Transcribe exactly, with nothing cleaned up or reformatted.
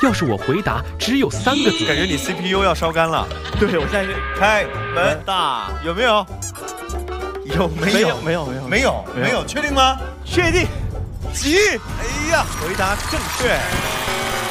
要是我回答只有三个字， 感觉你 C P U 要烧干了。 对，我现在是开门大， 有没有？有没有？ 没有没有没有没有，确定吗？ 确定。 急！哎呀，回答正确。